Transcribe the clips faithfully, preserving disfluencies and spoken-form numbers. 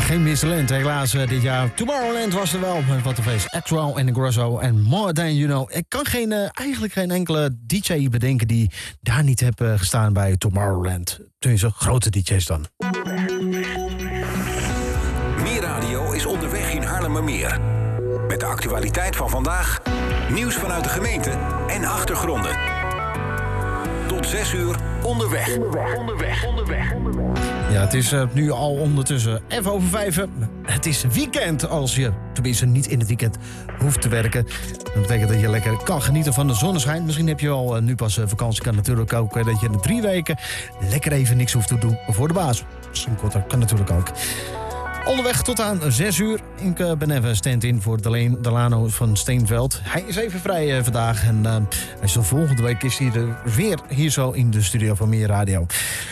geen Misseland helaas uh, dit jaar. Tomorrowland was er wel. Wat een feest. Axwell en Grosso en More Than You Know. Ik kan geen, uh, eigenlijk geen enkele D J bedenken die daar niet heeft uh, gestaan bij Tomorrowland. Tenminste, grote D J's dan. Meer Radio is onderweg in Haarlemmermeer. Met de actualiteit van vandaag, nieuws vanuit de gemeente en achtergronden. Tot zes uur onderweg. Onderweg, onderweg, onderweg. Ja, het is uh, nu al ondertussen even over vijf. Het is weekend als je tenminste niet in het weekend hoeft te werken. Dat betekent dat je lekker kan genieten van de zonneschijn. Misschien heb je al uh, nu pas uh, vakantie. Kan natuurlijk ook uh, dat je in de drie weken lekker even niks hoeft te doen voor de baas. Misschien korter, kan natuurlijk ook. Onderweg tot aan zes uur. Ik uh, ben even stand-in voor Deleen Delano van Steenveld. Hij is even vrij uh, vandaag. En uh, hij is de volgende week is hij er weer hier zo in de studio van Meer Radio.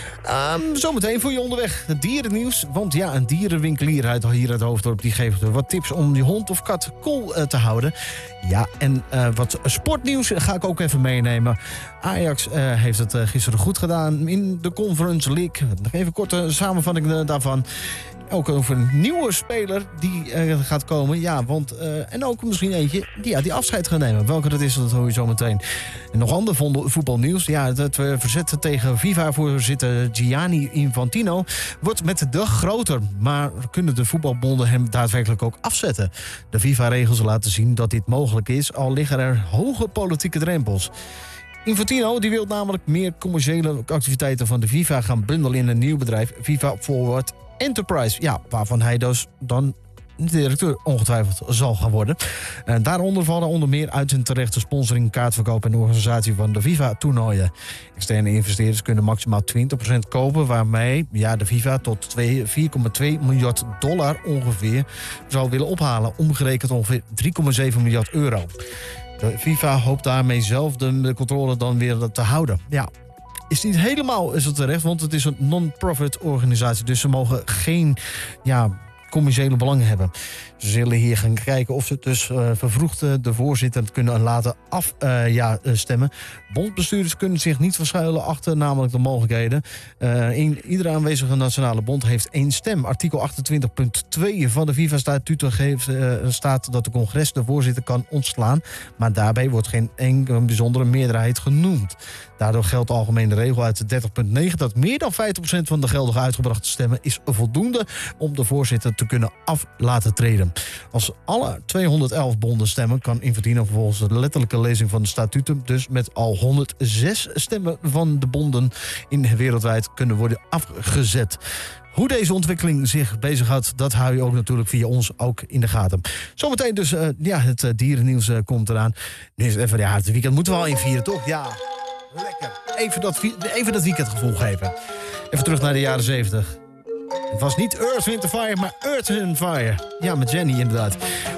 Um, zometeen voor je onderweg het dierennieuws. Want ja, een dierenwinkelier uit hier uit Hoofddorp die geeft wat tips om je hond of kat koel uh, te houden. Ja, en uh, wat sportnieuws ga ik ook even meenemen. Ajax uh, heeft het uh, gisteren goed gedaan in de Conference League. Nog even een korte samenvatting uh, daarvan. Ook over een nieuwe speler die uh, gaat komen. Ja, want, uh, en ook misschien eentje die, ja, die afscheid gaat nemen. Welke dat is, dat hoor je zo meteen. En nog ander voetbalnieuws. Ja, het, het verzet tegen FIFA-voorzitter Gianni Infantino wordt met de dag groter. Maar kunnen de voetbalbonden hem daadwerkelijk ook afzetten? De FIFA-regels laten zien dat dit mogelijk is, al liggen er hoge politieke drempels. Infantino die wil namelijk meer commerciële activiteiten van de FIFA gaan bundelen in een nieuw bedrijf, FIFA Forward Enterprise. Ja, waarvan hij dus dan de directeur ongetwijfeld zal gaan worden. En daaronder vallen onder meer uit en terechte sponsoring, kaartverkoop en organisatie van de FIFA-toernooien. Externe investeerders kunnen maximaal twintig procent kopen, waarmee ja, de FIFA tot vier komma twee miljard dollar ongeveer zou willen ophalen. Omgerekend ongeveer drie komma zeven miljard euro. De FIFA hoopt daarmee zelf de controle dan weer te houden. Ja. Is niet helemaal is het terecht, want het is een non-profit organisatie. Dus ze mogen geen ja, commerciële belangen hebben. Ze zullen hier gaan kijken of ze dus uh, vervroegd uh, de voorzitter kunnen laten afstemmen. Uh, ja, uh, stemmen. Bondbestuurders kunnen zich niet verschuilen achter namelijk de mogelijkheden. Uh, in, iedere aanwezige nationale bond heeft één stem. Artikel achtentwintig punt twee van de FIFA-statuten geeft uh, staat dat de congres de voorzitter kan ontslaan. Maar daarbij wordt geen enkele bijzondere meerderheid genoemd. Daardoor geldt de algemene regel uit dertig punt negen... dat meer dan vijftig procent van de geldige uitgebrachte stemmen is voldoende om de voorzitter te kunnen af laten treden. Als alle tweehonderdelf bonden stemmen, kan Infantino volgens de letterlijke lezing van de statuten dus met al honderdzes stemmen van de bonden in wereldwijd kunnen worden afgezet. Hoe deze ontwikkeling zich bezighoudt, dat hou je ook natuurlijk via ons ook in de gaten. Zometeen dus, uh, ja, het uh, dierennieuws uh, komt eraan. Nu is het even, ja, het weekend moeten we al invieren, toch? Ja, lekker. Even dat, even dat weekendgevoel geven. Even terug naar de jaren zeventig. Het was niet Earth, Wind and Fire, maar Earth and Fire. Ja, met Jenny inderdaad.